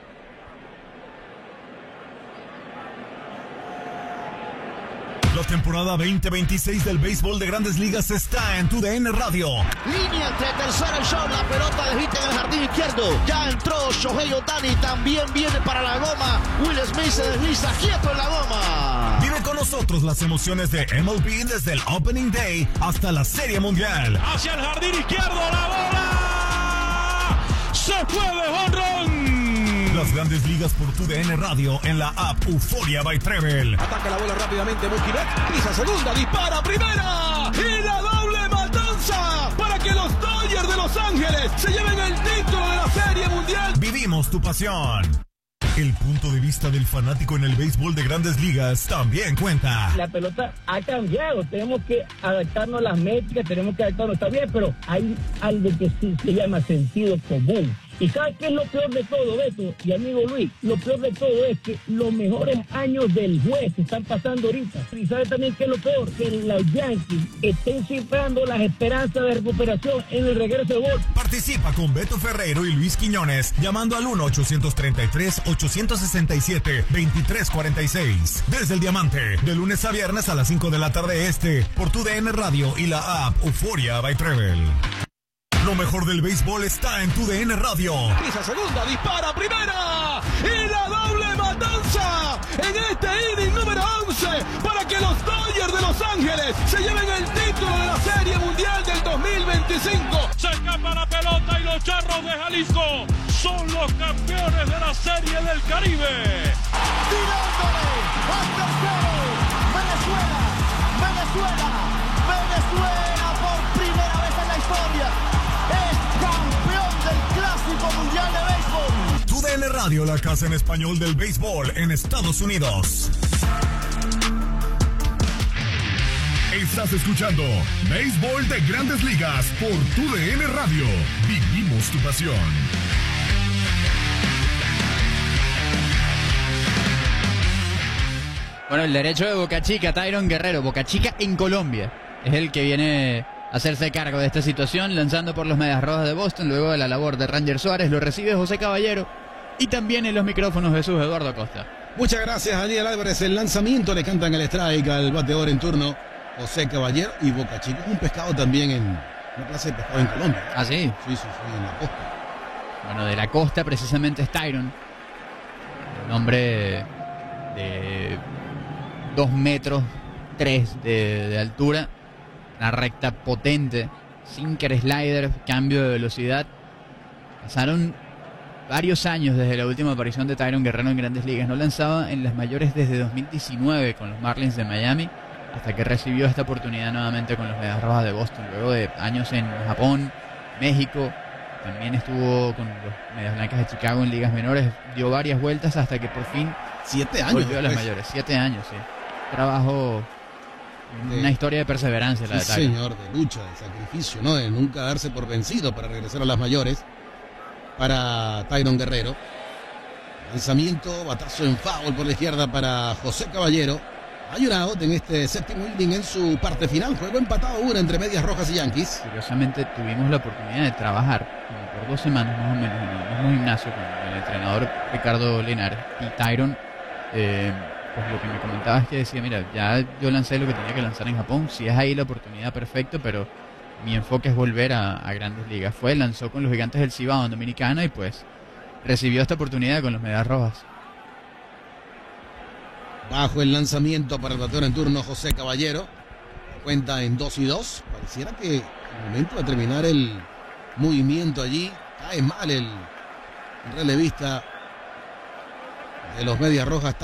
S18: La temporada 2026 del béisbol de Grandes Ligas está en TUDN Radio.
S13: Línea entre tercera y short, la pelota de hit en el jardín izquierdo. Ya entró Shohei Ohtani, también viene para la goma. Will Smith se desliza quieto en la goma.
S18: Vive con nosotros las emociones de MLB desde el Opening Day hasta la Serie Mundial.
S13: Hacia el jardín izquierdo, la bola se fue de jonrón.
S18: Las Grandes Ligas por TUDN Radio en la app Euforia by Trevel.
S13: Ataca la bola rápidamente Mookie Betts. Pisa segunda, dispara primera. Y la doble matanza para que los Dodgers de Los Ángeles se lleven el título de la Serie Mundial.
S18: Vivimos tu pasión. El punto de vista del fanático en el béisbol de Grandes Ligas también cuenta.
S1: La pelota ha cambiado, tenemos que adaptarnos a las métricas, tenemos que adaptarnos, está bien, pero hay algo que sí se llama sentido común. ¿Y sabes qué es lo peor de todo, Beto y amigo Luis? Lo peor de todo es que los mejores años del juez se están pasando ahorita. ¿Y sabes también qué es lo peor? Que los Yankees estén cifrando las esperanzas de recuperación en el regreso de gol.
S18: Participa con Beto Ferreiro y Luis Quiñones llamando al 1-833-867-2346. Desde el Diamante, de lunes a viernes a las 5 de la tarde por tu DN Radio y la app Euforia by Travel. Lo mejor del béisbol está en tu DN Radio.
S3: Pisa segunda, dispara primera y la doble matanza en este inning número 11 para que los Dodgers de Los Ángeles se lleven el título de la Serie Mundial del 2025.
S9: Se escapa la pelota y los Charros de Jalisco son los campeones de la Serie del Caribe.
S13: Tirándole al tercero. Venezuela por primera vez en la historia es campeón del Clásico Mundial de Béisbol.
S18: Tu DN Radio, la casa en español del béisbol en Estados Unidos. Estás escuchando Béisbol de Grandes Ligas por tu DN Radio. Vivimos tu pasión.
S2: Bueno, el derecho de Boca Chica, Tyron Guerrero, Boca Chica en Colombia, es el que viene a hacerse cargo de esta situación, lanzando por los Medias Rojas de Boston, luego de la labor de Ranger Suárez, lo recibe José Caballero, y también en los micrófonos Jesús Eduardo Acosta.
S3: Muchas gracias, Daniel Álvarez. El lanzamiento le cantan el strike al bateador en turno, José Caballero, y Boca Chica es un pescado también una clase de pescado en Colombia.
S2: ¿Ah, sí?
S3: Sí, en la costa.
S2: Bueno, de la costa precisamente es Tyron, un hombre de 2 metros 3 de altura, una recta potente, sinker, slider, cambio de velocidad. Pasaron varios años desde la última aparición de Tyron Guerrero en Grandes Ligas. No lanzaba en las mayores desde 2019 con los Marlins de Miami, hasta que recibió esta oportunidad nuevamente con los Medias Rojas de Boston, luego de años en Japón, México. También estuvo con los Medias Blancas de Chicago en ligas menores, dio varias vueltas hasta que por fin
S3: 7 años
S2: volvió a las mayores. 7 años, sí. Trabajo, una historia de perseverancia, la de Tyron.
S3: Señor, de lucha, de sacrificio, ¿no? De nunca darse por vencido para regresar a las mayores para Tyron Guerrero. Lanzamiento, batazo en foul por la izquierda para José Caballero. Hay un out en este séptimo inning en su parte final. Juego empatado 1 entre Medias Rojas y Yankees.
S2: Curiosamente tuvimos la oportunidad de trabajar como por 2 semanas más o menos en el mismo gimnasio con el entrenador Ricardo Linares y Tyron. Pues lo que me comentaba es que decía, mira, ya yo lancé lo que tenía que lanzar en Japón, si es ahí la oportunidad, perfecto, pero mi enfoque es volver a Grandes Ligas. Lanzó con los Gigantes del Cibao en Dominicana y pues recibió esta oportunidad con los Medias Rojas.
S3: Bajo el lanzamiento para el bateador en turno José Caballero, cuenta en 2-2. Pareciera que al momento de terminar el movimiento allí, cae mal el relevista de los Medias Rojas.